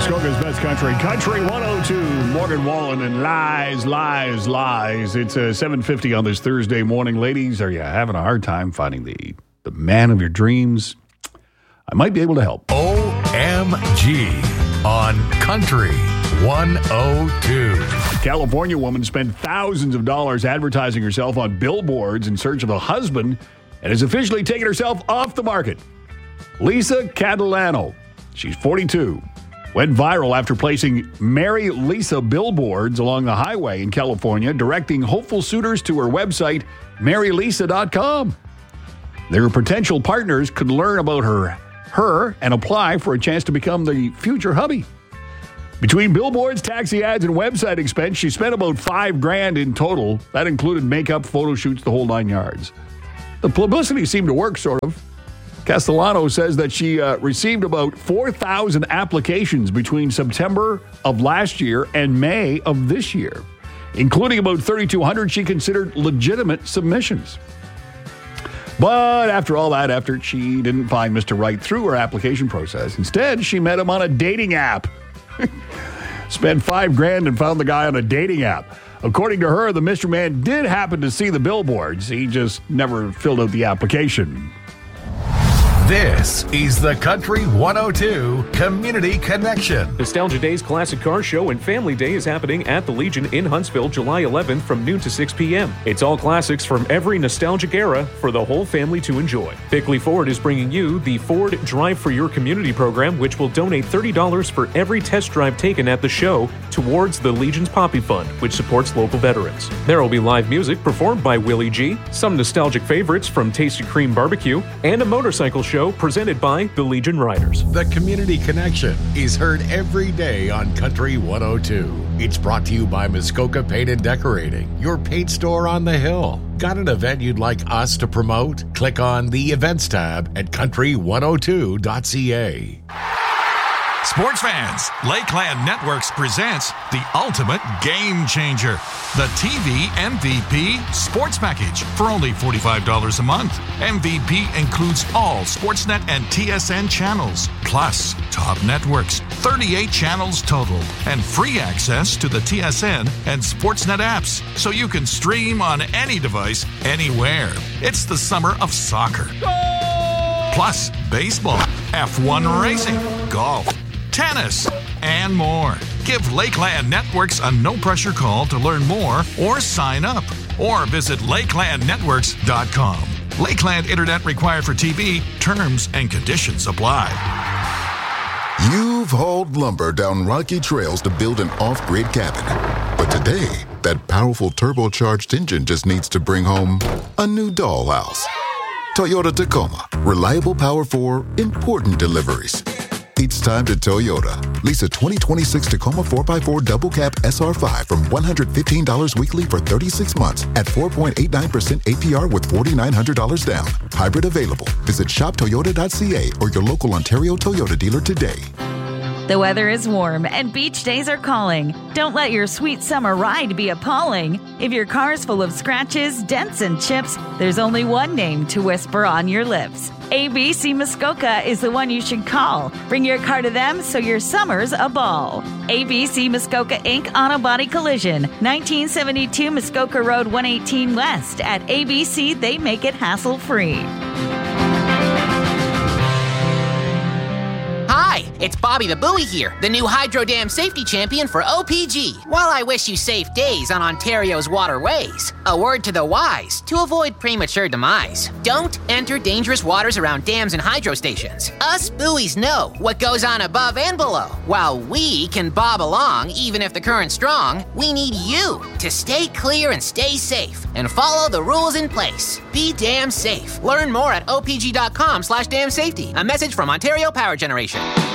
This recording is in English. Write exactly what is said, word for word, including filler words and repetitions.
Muskoka's Best Country. Country one oh two. Morgan Wallen and Lies, Lies, Lies. It's uh, seven fifty on this Thursday morning. Ladies, are you having a hard time finding the, the man of your dreams? I might be able to help. O M G on Country one oh two. California woman spent thousands of dollars advertising herself on billboards in search of a husband and has officially taken herself off the market. Lisa Catalano, she's forty-two, went viral after placing Marry Lisa billboards along the highway in California, directing hopeful suitors to her website, marry lisa dot com. Their potential partners could learn about her, her and apply for a chance to become the future hubby. Between billboards, taxi ads, and website expense, she spent about five grand in total. That included makeup, photo shoots, the whole nine yards. The publicity seemed to work, sort of. Castellano says that she uh, received about four thousand applications between September of last year and May of this year, including about thirty-two hundred she considered legitimate submissions. But after all that effort, she didn't find Mister Right through her application process. Instead, she met him on a dating app. Spent five grand and found the guy on a dating app. According to her, the Mister Man did happen to see the billboards. He just never filled out the application. This is the Country one oh two Community Connection. Nostalgia Days Classic Car Show and Family Day is happening at the Legion in Huntsville, July eleventh from noon to six p.m. It's all classics from every nostalgic era for the whole family to enjoy. Bickley Ford is bringing you the Ford Drive for Your Community program, which will donate thirty dollars for every test drive taken at the show towards the Legion's Poppy Fund, which supports local veterans. There will be live music performed by Willie G, some nostalgic favorites from Tasty Cream Barbecue, and a motorcycle show presented by the Legion Riders. The Community Connection is heard every day on Country one oh two. It's brought to you by Muskoka Paint and Decorating, your paint store on the hill. Got an event you'd like us to promote? Click on the Events tab at country one oh two dot c a. Sports fans, Lakeland Networks presents the ultimate game changer, the T V M V P Sports Package for only forty-five dollars a month. M V P includes all Sportsnet and T S N channels, plus top networks, thirty-eight channels total, and free access to the T S N and Sportsnet apps, so you can stream on any device, anywhere. It's the summer of soccer. Plus baseball, F one racing, golf, tennis, and more. Give Lakeland Networks a no-pressure call to learn more or sign up. Or visit lakeland networks dot com. Lakeland Internet required for T V. Terms and conditions apply. You've hauled lumber down rocky trails to build an off-grid cabin. But today, that powerful turbocharged engine just needs to bring home a new dollhouse. Toyota Tacoma. Reliable power for important deliveries. It's time to Toyota. Lease a twenty twenty-six Tacoma four by four Double Cab S R five from one hundred fifteen dollars weekly for thirty-six months at four point eight nine percent A P R with four thousand nine hundred dollars down. Hybrid available. Visit shop toyota dot c a or your local Ontario Toyota dealer today. The weather is warm and beach days are calling. Don't let your sweet summer ride be appalling. If your car's full of scratches, dents, and chips, there's only one name to whisper on your lips. A B C Muskoka is the one you should call. Bring your car to them so your summer's a ball. A B C Muskoka Incorporated Auto Body Collision, nineteen seventy-two Muskoka Road one eighteen West. At A B C, they make it hassle-free. Hi, it's Bobby the Buoy here, the new Hydro Dam Safety Champion for O P G. While I wish you safe days on Ontario's waterways, a word to the wise to avoid premature demise. Don't enter dangerous waters around dams and hydro stations. Us buoys know what goes on above and below. While we can bob along even if the current's strong, we need you to stay clear and stay safe and follow the rules in place. Be damn safe. Learn more at O P G dot com slash dam safety. A message from Ontario Power Generation.